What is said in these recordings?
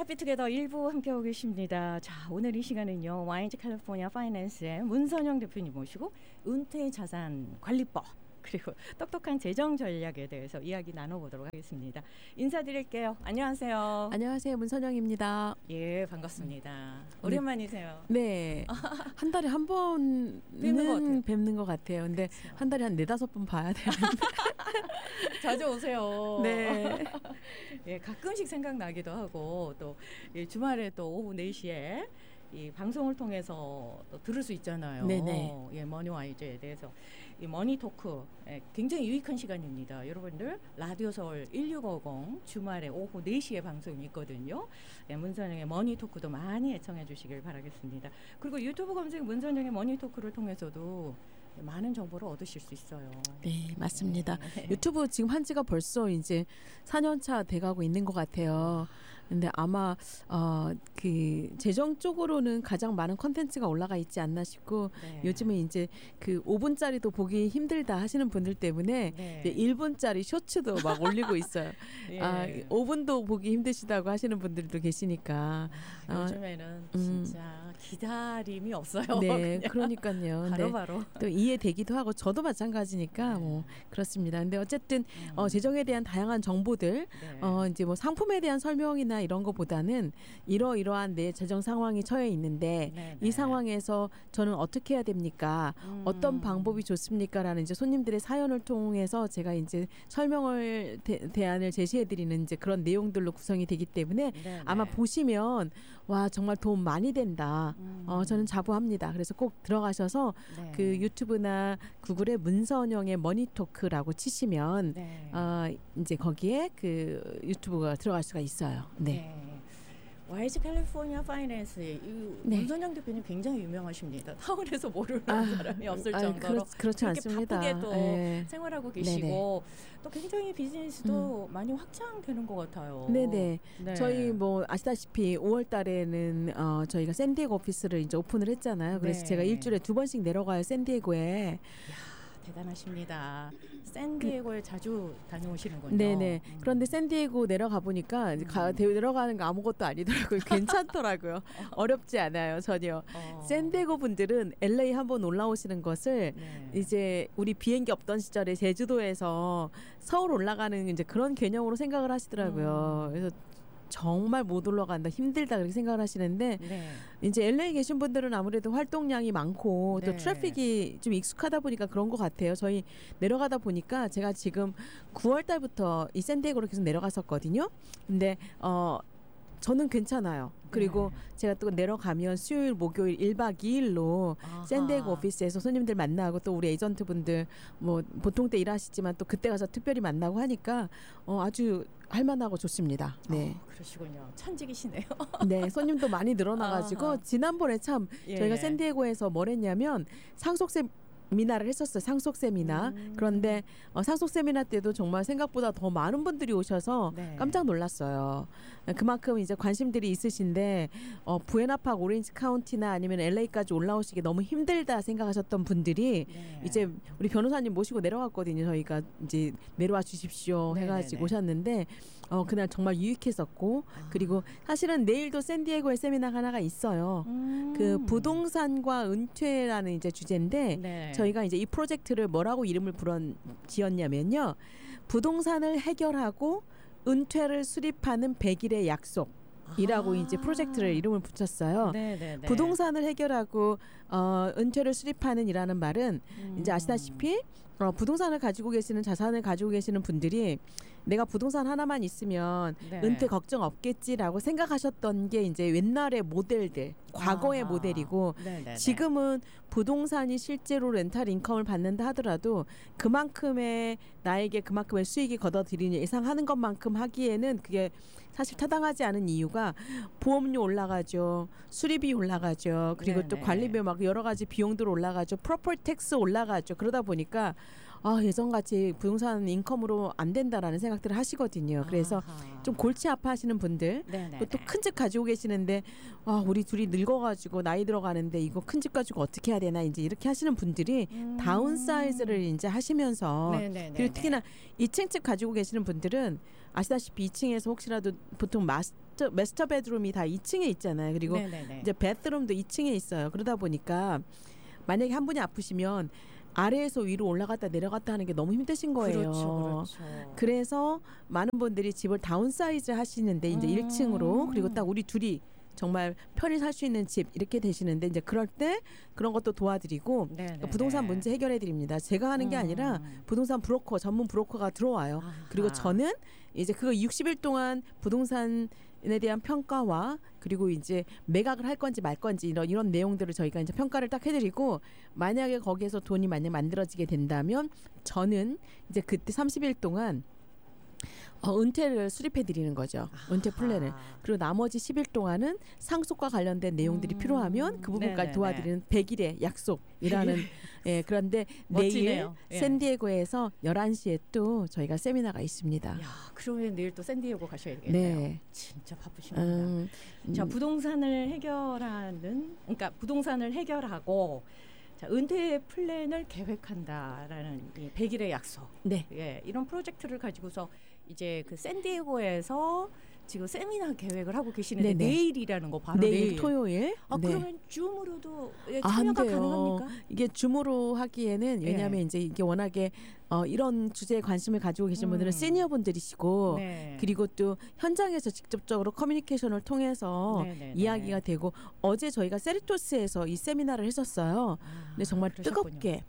해피투게더 1부 함께하고 계십니다. 자, 오늘 이 시간은요. YG 캘리포니아 파이낸스의 문선영 대표님 모시고 은퇴자산관리법 그리고 똑똑한 재정 전략에 대해서 이야기 나눠보도록 하겠습니다. 인사드릴게요. 안녕하세요. 안녕하세요. 문선영입니다. 예, 반갑습니다. 오랜만이세요. 네. 한 달에 한 번은 뵙는 것 같아요. 근데 그렇죠. 한 달에 한 4-5번 봐야 되는데. 자주 오세요. 네. 예, 가끔씩 생각나기도 하고 또 주말에 또 오후 4시에 이 방송을 통해서 또 들을 수 있잖아요. 네네. 예, 머니와이즈에 대해서 이 머니 토크 굉장히 유익한 시간입니다. 여러분들 라디오 서울 1650 주말에 오후 4시에 방송이 있거든요. 예, 문선영의 머니 토크도 많이 애청해 주시길 바라겠습니다. 그리고 유튜브 검색 문선영의 머니 토크를 통해서도 많은 정보를 얻으실 수 있어요. 네, 맞습니다. 네. 유튜브 지금 한 지가 벌써 이제 4년차 돼가고 있는 것 같아요. 근데 아마 그 재정 쪽으로는 가장 많은 컨텐츠가 올라가 있지 않나 싶고 네. 요즘은 이제 그 5분짜리도 보기 힘들다 하시는 분들 때문에 네. 이제 1분짜리 쇼츠도 막 올리고 있어요. 예. 5분도 보기 힘드시다고 하시는 분들도 계시니까 요즘에는 진짜 기다림이 없어요. 네, 그냥 그러니까요. 바로바로. 또 이해되기도 하고 저도 마찬가지니까 뭐 그렇습니다. 근데 어쨌든 재정에 대한 다양한 정보들 네. 이제 뭐 상품에 대한 설명이나 이런 거보다는 이러이러한 내 재정 상황이 처해 있는데 네, 이 네. 상황에서 저는 어떻게 해야 됩니까? 어떤 방법이 좋습니까라는 이제 손님들의 사연을 통해서 제가 이제 설명을 대안을 제시해 드리는 이제 그런 내용들로 구성이 되기 때문에 네, 아마 네. 보시면 와 정말 도움 많이 된다. 저는 자부합니다. 그래서 꼭 들어가셔서 네. 그 유튜브나 구글에 문선영의 머니토크라고 치시면 네. 이제 거기에 그 유튜브가 들어갈 수가 있어요. 네. YG 캘리포니아 파이낸스의 네. 문선영 대표님 굉장히 유명하십니다. 타운에서 모르는 사람이 없을 정도로 그렇지 그렇게 않습니다. 바쁘게 또 네. 생활하고 계시고 또 굉장히 비즈니스도 많이 확장되는 것 같아요. 네네. 네. 저희 뭐 아시다시피 5월 달에는 저희가 샌디에고 오피스를 이제 오픈을 했잖아요. 그래서 네. 제가 일주일에 2번씩 내려가요. 샌디에고에. 대단하십니다. 샌디에고에 자주 다녀오시는군요. 네네. 그런데 샌디에고 내려가 보니까 내려가는 거 아무것도 아니더라고요. 괜찮더라고요. 어렵지 않아요. 전혀. 샌디에고 분들은 LA 한번 올라오시는 것을 네. 이제 우리 비행기 없던 시절에 제주도에서 서울 올라가는 이제 그런 개념으로 생각을 하시더라고요. 그래서 정말 못 올라간다, 힘들다 그렇게 생각을 하시는데 네. 이제 LA 계신 분들은 아무래도 활동량이 많고 네. 또 트래픽이 좀 익숙하다 보니까 그런 것 같아요. 저희 내려가다 보니까 제가 지금 9월 달부터 이 샌디에고로 계속 내려갔었거든요. 근데 저는 괜찮아요. 그리고 제가 또 내려가면 수요일, 목요일 1박 2일로 아하. 샌디에고 오피스에서 손님들 만나고 또 우리 에이전트분들 뭐 보통 때 일하시지만 또 그때 가서 특별히 만나고 하니까 아주 할만하고 좋습니다. 네. 그러시군요. 천직이시네요. 네, 손님도 많이 늘어나가지고 아하. 지난번에 참 예. 저희가 샌디에고에서 뭘 했냐면 상속 세미나를 했었어요. 상속 세미나. 그런데 상속 세미나 때도 정말 생각보다 더 많은 분들이 오셔서 네. 깜짝 놀랐어요. 그만큼 이제 관심들이 있으신데 부에나파크 오렌지 카운티나 아니면 LA까지 올라오시기 너무 힘들다 생각하셨던 분들이 네. 이제 우리 변호사님 모시고 내려갔거든요. 저희가 이제 내려와 주십시오 해가지고 네네네. 오셨는데 그날 정말 유익했었고 그리고 사실은 내일도 샌디에고에 세미나가 하나가 있어요. 그 부동산과 은퇴라는 이제 주제인데 네. 저희가 이제 이 프로젝트를 뭐라고 이름을 지었냐면요. 부동산을 해결하고 은퇴를 수립하는 100일의 약속이라고 이제 프로젝트를 이름을 붙였어요. 네네네. 부동산을 해결하고 은퇴를 수립하는 이라는 말은 이제 아시다시피 부동산을 가지고 계시는 자산을 가지고 계시는 분들이 내가 부동산 하나만 있으면 네. 은퇴 걱정 없겠지라고 생각하셨던 게 이제 옛날의 모델들, 과거의 아하. 모델이고 네네네. 지금은 부동산이 실제로 렌탈 인컴을 받는다 하더라도 그만큼의 나에게 그만큼의 수익이 걷어들이는 예상하는 것만큼 하기에는 그게 사실 타당하지 않은 이유가 보험료 올라가죠, 수리비 올라가죠, 그리고 또 네네. 관리비 막 여러 가지 비용들 올라가죠, 프로퍼티 텍스 올라가죠. 그러다 보니까 예전같이 부동산 인컴으로 안 된다라는 생각들을 하시거든요. 그래서 좀 골치 아파하시는 분들 또 큰 집 가지고 계시는데 우리 둘이 늙어가지고 나이 들어가는데 이거 큰 집 가지고 어떻게 해야 되나 이제 이렇게 하시는 분들이 다운사이즈를 이제 하시면서 그리고 특히나 2층 집 가지고 계시는 분들은 아시다시피 2층에서 혹시라도 보통 마스터 베드룸이 다 2층에 있잖아요. 그리고 이제 베드룸도 2층에 있어요. 그러다 보니까 만약에 한 분이 아프시면 아래에서 위로 올라갔다 내려갔다 하는 게 너무 힘드신 거예요. 그렇죠. 그래서 많은 분들이 집을 다운사이즈 하시는데 이제 1층으로 그리고 딱 우리 둘이 정말 편히 살 수 있는 집 이렇게 되시는데 이제 그럴 때 그런 것도 도와드리고 부동산 문제 해결해 드립니다. 제가 하는 게 아니라 부동산 브로커 전문 브로커가 들어와요. 그리고 저는 이제 그거 60일 동안 부동산에 대한 평가와 그리고 이제 매각을 할 건지 말 건지 이런 내용들을 저희가 이제 평가를 딱 해드리고 만약에 거기에서 돈이 만약 만들어지게 된다면 저는 이제 그때 30일 동안 은퇴를 수립해 드리는 거죠. 은퇴 플랜을. 그리고 나머지 10일 동안은 상속과 관련된 내용들이 필요하면 그 부분까지 도와드리는 100일의 약속이라는 그런데 내일 샌디에고에서 11시에 또 저희가 세미나가 있습니다. 야, 그러면 내일 또 샌디에고 가셔야겠네요. 진짜 바쁘십니다. 자, 부동산을 해결하고 자, 은퇴 플랜을 계획한다라는 이 100일의 약속. 이런 프로젝트를 가지고서 이제 그 샌디에고에서 지금 세미나 계획을 하고 계시는데 내일이라는 거 바로 내일 토요일. 그러면 줌으로도 참여가 가능합니까? 이게 줌으로 하기에는 왜냐하면 이제 이게 워낙에 이런 주제에 관심을 가지고 계신 분들은 시니어 분들이시고 그리고 또 현장에서 직접적으로 커뮤니케이션을 통해서 이야기가 되고 어제 저희가 세리토스에서 이 세미나를 했었어요. 근데 정말 뜨겁게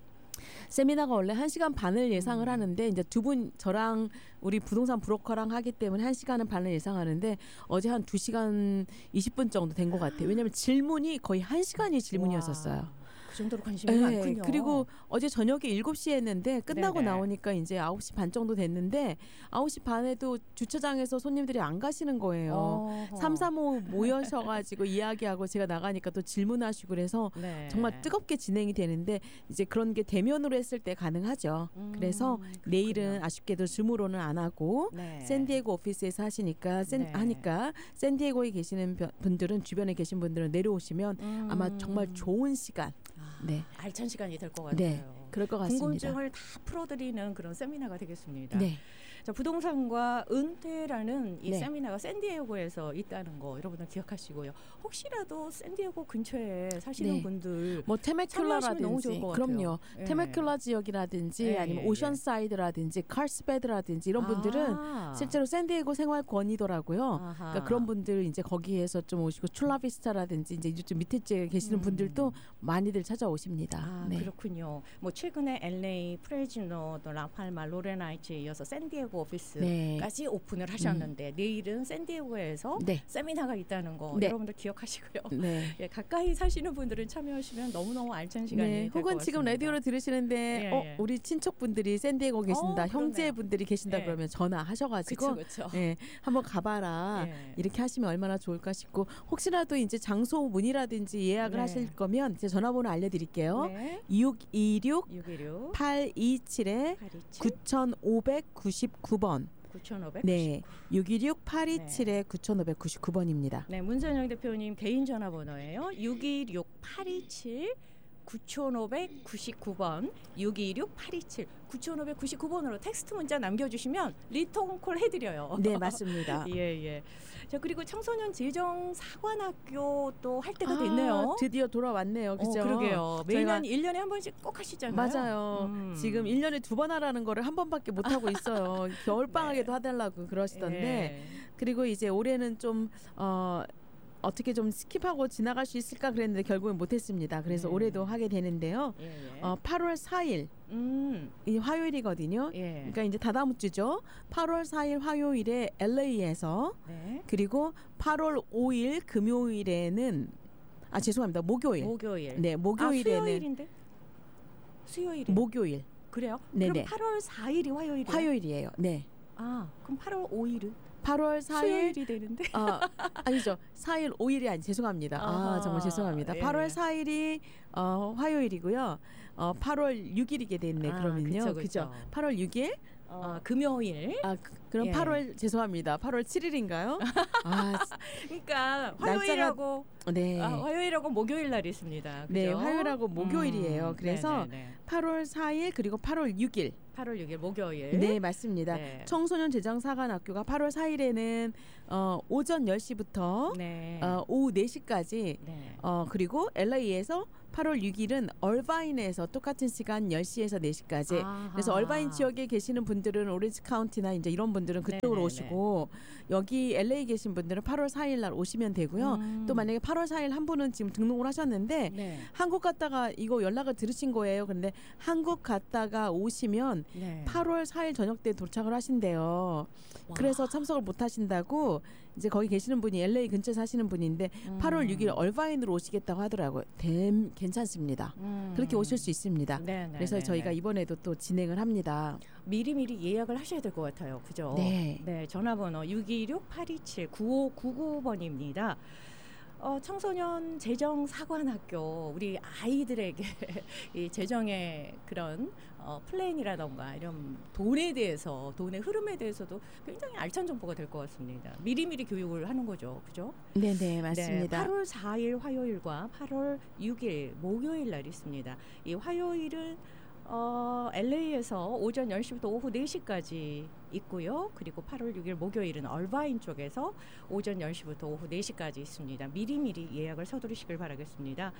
세미나가 원래 1시간 반을 예상을 하는데 이제 두 분 저랑 우리 부동산 브로커랑 하기 때문에 1시간은 반을 예상하는데 어제 한 2시간 20분 정도 된 것 같아요. 왜냐하면 질문이 거의 1시간이 질문이었었어요. 그 정도로 관심이 많군요. 그리고 어제 저녁에 7시에 했는데 끝나고 나오니까 이제 9시 반 정도 됐는데 9시 반에도 주차장에서 손님들이 안 가시는 거예요. 335 모여셔가지고 이야기하고 제가 나가니까 또 질문하시고 그래서 정말 뜨겁게 진행이 되는데 이제 그런 게 대면으로 했을 때 가능하죠. 그래서 내일은 아쉽게도 줌으로는 안 하고 샌디에고 오피스에서 하시니까 하니까 샌디에고에 계시는 분들은 주변에 계신 분들은 내려오시면 아마 정말 좋은 시간 알찬 시간이 될 것 같아요. 그럴 것 같습니다. 궁금증을 다 풀어드리는 그런 세미나가 되겠습니다. 자, 부동산과 은퇴라는 이 세미나가 샌디에고에서 있다는 거 여러분들 기억하시고요. 혹시라도 샌디에고 근처에 사시는 분들 뭐 테메큘라라든지 너무 좋을 것 그럼요. 테메큘라 지역이라든지 아니면 오션사이드라든지 칼스베드라든지 이런 분들은 실제로 샌디에고 생활권이더라고요. 그러니까 그런 분들 이제 거기에서 좀 오시고 출라비스타라든지 이제 좀 밑에 쪽에 계시는 분들도 많이들 찾아오십니다. 그렇군요. 뭐 최근에 LA, 프레지노, 또 라팔마, 로렌하이츠에 이어서 샌디에고 오피스까지 오픈을 하셨는데 내일은 샌디에고에서 세미나가 있다는 거 여러분들 기억하시고요. 가까이 사시는 분들은 참여하시면 너무너무 알찬 시간이 될 것 같습니다. 혹은 지금 라디오를 들으시는데 우리 친척분들이 샌디에고 계신다, 형제분들이 계신다 그러면 전화하셔가지고 한번 가봐라 이렇게 하시면 얼마나 좋을까 싶고 혹시라도 이제 장소 문의라든지 예약을 하실 거면 제 전화번호 알려드릴게요. 626 827에 9599번 9599. 626-827에 9599번입니다. 문선영 대표님 개인 전화번호예요. 626-827 9599번 626-827-9599번으로 텍스트 문자 남겨주시면 리턴콜 해드려요. 네, 맞습니다. 자, 그리고 청소년 재정 사관학교 또 할 때가 됐네요. 드디어 돌아왔네요. 그죠? 그러게요. 매년 1년에 한 번씩 꼭 하시잖아요. 맞아요. 지금 1년에 2번 하라는 거를 한 번밖에 못 하고 있어요. 겨울방학에도 해달라고 그러시던데 그리고 이제 올해는 좀 어떻게 좀 스킵하고 지나갈 수 있을까 그랬는데 결국은 못했습니다. 그래서 올해도 하게 되는데요. 8월 4일 이 화요일이거든요. 그러니까 이제 다다음 주죠. 8월 4일 화요일에 LA에서 그리고 8월 5일 금요일에는 죄송합니다. 목요일. 네, 목요일에는 수요일인데? 수요일에. 목요일. 그래요? 그럼 8월 4일이 화요일이에요? 화요일이에요. 네. 그럼 8월 5일은? 8월 4일 수요일이 되는데. 아니죠. 4일 5일이 아니 죄송합니다. 정말 죄송합니다. 8월 4일이 화요일이고요. 8월 6일이게 됐네. 그러면요. 그죠? 8월 6일 금요일. 그럼 8월 죄송합니다. 8월 7일인가요? 그러니까 화요일하고 화요일하고 목요일 날이 있습니다. 그죠? 네, 화요일하고 목요일이에요. 그래서 8월 4일 그리고 8월 6일. 8월 6일 목요일. 네, 맞습니다. 청소년 재정사관학교가 8월 4일에는 오전 10시부터 오후 4시까지 그리고 LA에서 8월 6일은 얼바인에서 똑같은 시간 10시에서 4시까지. 그래서 얼바인 지역에 계시는 분들은 오렌지 카운티나 이제 이런 분들은 그쪽으로 오시고 여기 LA 계신 분들은 8월 4일 날 오시면 되고요. 또 만약에 8월 4일 한 분은 지금 등록을 하셨는데 한국 갔다가 이거 연락을 들으신 거예요. 그런데 한국 갔다가 오시면 8월 4일 저녁 때 도착을 하신대요. 그래서 참석을 못 하신다고 이제 거기 계시는 분이 LA 근처에 사시는 분인데 8월 6일 얼바인으로 오시겠다고 하더라고요. 괜찮습니다. 그렇게 오실 수 있습니다. 그래서 저희가 이번에도 또 진행을 합니다. 미리미리 예약을 하셔야 될 것 같아요. 그죠? 네, 전화번호 626-879599번입니다. 청소년 재정사관학교 우리 아이들에게 이 재정의 그런 플랜이라던가 이런 돈에 대해서 돈의 흐름에 대해서도 굉장히 알찬 정보가 될 것 같습니다. 미리미리 교육을 하는 거죠, 그죠? 네, 맞습니다. 8월 4일 화요일과 8월 6일 목요일 날 있습니다. 이 화요일은 LA에서 오전 10시부터 오후 4시까지 있고요. 그리고 8월 6일 목요일은 얼바인 쪽에서 오전 10시부터 오후 4시까지 있습니다. 미리미리 예약을 서두르시길 바라겠습니다.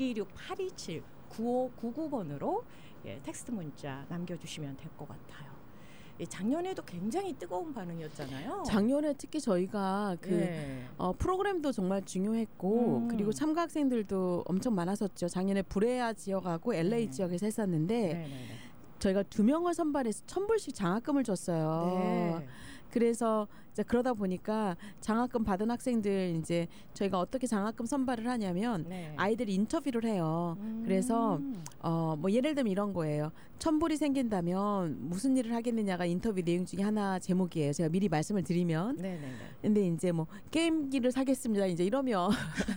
626-827-9599번으로 텍스트 문자 남겨주시면 될 것 같아요. 작년에도 굉장히 뜨거운 반응이었잖아요. 작년에 특히 저희가 프로그램도 정말 중요했고 그리고 참가 학생들도 엄청 많았었죠. 작년에 브레아 지역하고 LA 지역에서 했었는데 저희가 2명을 선발해서 $1,000불씩 장학금을 줬어요. 그래서 이제 그러다 보니까 장학금 받은 학생들 이제 저희가 어떻게 장학금 선발을 하냐면 아이들이 인터뷰를 해요. 그래서 뭐 예를 들면 이런 거예요. $1,000불이 생긴다면 무슨 일을 하겠느냐가 인터뷰 내용 중에 하나 제목이에요. 제가 미리 말씀을 드리면. 근데 이제 뭐 게임기를 사겠습니다. 이제 이러면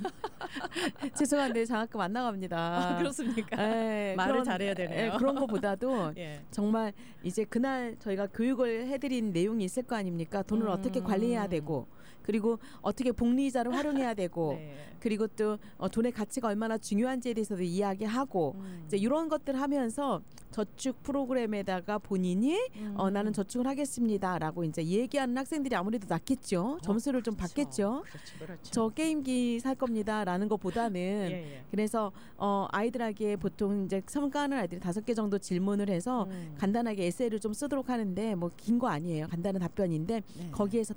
죄송한데 장학금 안 나갑니다. 그렇습니까? 말을 잘해야 되네요. 그런 거보다도 정말 이제 그날 저희가 교육을 해드린 내용이 있을 거 아닙니까? 돈을 어떻게 관리해야 되고 그리고 어떻게 복리자를 활용해야 되고 그리고 또 돈의 가치가 얼마나 중요한지에 대해서도 이야기하고 이제 이런 것들 하면서 저축 프로그램에다가 본인이 나는 저축을 하겠습니다라고 이제 얘기하는 학생들이 아무래도 낫겠죠. 점수를 좀 받겠죠. 그렇죠. 저 게임기 살 겁니다라는 것보다는 그래서 아이들에게 보통 이제 참가하는 아이들이 5개 정도 질문을 해서 간단하게 에세이를 좀 쓰도록 하는데 뭐 긴 거 아니에요. 간단한 답변인데 거기에서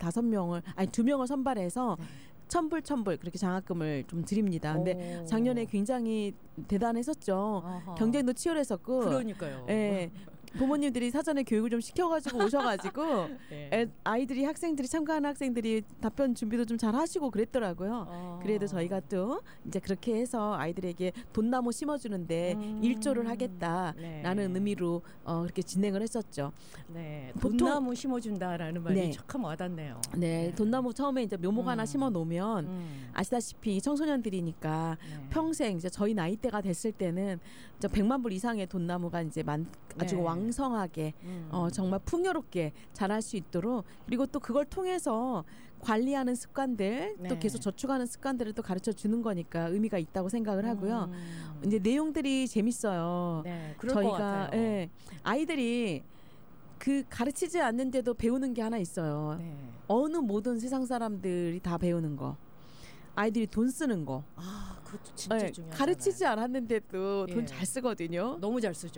2명을 선발해서 $1,000불 그렇게 장학금을 좀 드립니다. 근데 작년에 굉장히 대단했었죠. 경쟁도 치열했었고. 그러니까요. 부모님들이 사전에 교육을 좀 시켜가지고 오셔가지고 아이들이 학생들이 참가하는 학생들이 답변 준비도 좀 잘 하시고 그랬더라고요. 그래도 저희가 또 이제 그렇게 해서 아이들에게 돈나무 심어주는데 일조를 하겠다라는 의미로 그렇게 진행을 했었죠. 돈나무 심어준다라는 말이 참 와닿네요. 돈나무 처음에 이제 묘목 하나 심어 놓으면 아시다시피 청소년들이니까 평생 이제 저희 나이대가 됐을 때는 100만 불 이상의 돈나무가 이제 아주 왕성하게 정말 풍요롭게 자랄 수 있도록 그리고 또 그걸 통해서 관리하는 습관들 또 계속 저축하는 습관들을 또 가르쳐 주는 거니까 의미가 있다고 생각을 하고요. 이제 내용들이 재밌어요. 그럴 것 같아요. 아이들이 그 가르치지 않는데도 배우는 게 하나 있어요. 어느 모든 세상 사람들이 다 배우는 거. 아이들이 돈 쓰는 거. 그것도 진짜 중요하잖아요. 가르치지 않았는데도 돈 잘 쓰거든요. 너무 잘 쓰죠.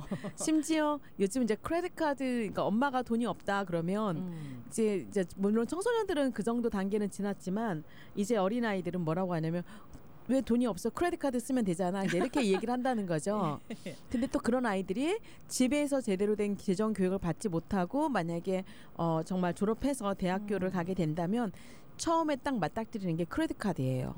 심지어 요즘 이제 크레딧 카드, 그러니까 엄마가 돈이 없다 그러면 이제 물론 청소년들은 그 정도 단계는 지났지만 이제 어린 아이들은 뭐라고 하냐면 왜 돈이 없어? 크레딧 카드 쓰면 되잖아. 이렇게 얘기를 한다는 거죠. 근데 또 그런 아이들이 집에서 제대로 된 재정 교육을 받지 못하고 만약에 정말 졸업해서 대학교를 가게 된다면 처음에 딱 맞닥뜨리는 게 크레딧 카드예요.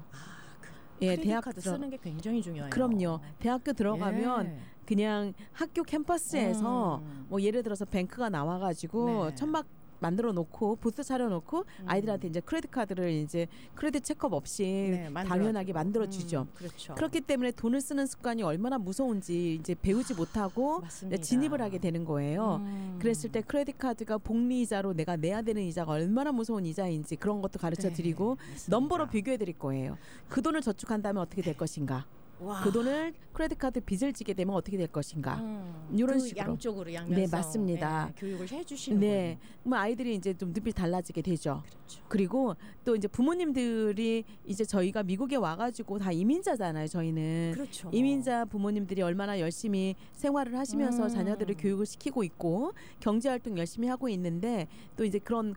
크레딧 카드 쓰는 게 굉장히 중요해요. 그럼요. 대학교 들어가면 그냥 학교 캠퍼스에서 뭐 예를 들어서 뱅크가 나와가지고 만들어 놓고 부스 차려 놓고 아이들한테 이제 크레딧 카드를 이제 크레딧 체크업 없이 네, 당연하게 만들어 주죠. 그렇죠. 그렇기 때문에 돈을 쓰는 습관이 얼마나 무서운지 이제 배우지 못하고 맞습니다. 진입을 하게 되는 거예요. 그랬을 때 크레딧 카드가 복리이자로 내가 내야 되는 이자가 얼마나 무서운 이자인지 그런 것도 가르쳐 드리고 맞습니다. 넘버로 비교해 드릴 거예요. 그 돈을 저축한다면 어떻게 될 것인가? 와. 그 돈을 크레딧 카드 빚을 지게 되면 어떻게 될 것인가? 이런 그 식으로. 양쪽으로 양면성 네, 맞습니다. 네, 교육을 해주시는 네, 뭐 아이들이 이제 좀 눈빛이 달라지게 되죠. 그렇죠. 그리고 또 이제 부모님들이 이제 저희가 미국에 와가지고 다 이민자잖아요. 저희는 그렇죠. 이민자 부모님들이 얼마나 열심히 생활을 하시면서 자녀들을 교육을 시키고 있고 경제활동 열심히 하고 있는데 또 이제 그런